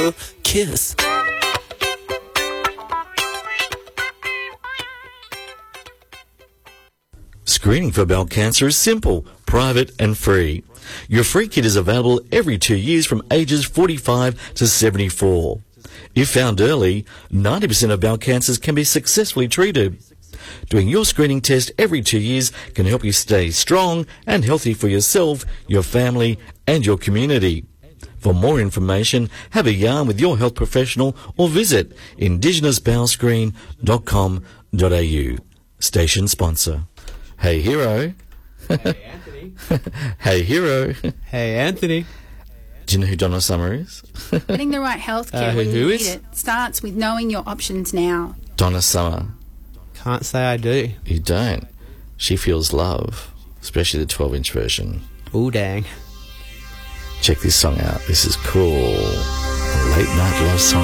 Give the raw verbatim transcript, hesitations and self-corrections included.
kiss. Screening for bowel cancer is simple, private and free. Your free kit is available every two years from ages forty-five to seventy-four. If found early, ninety percent of bowel cancers can be successfully treated. Doing your screening test every two years can help you stay strong and healthy for yourself, your family and your community. For more information, have a yarn with your health professional or visit indigenous bowel screen dot com dot a u. Station sponsor. Hey, Hero. Hey, Anthony. Hey, Hero. Hey, Anthony. Do you know who Donna Summer is? Getting the right healthcare Uh, who- when who you need is? it starts with knowing your options now. Donna Summer. Can't say I do. You don't. She feels love, especially the twelve inch version. Ooh, dang. Check this song out. This is cool. A late night love song.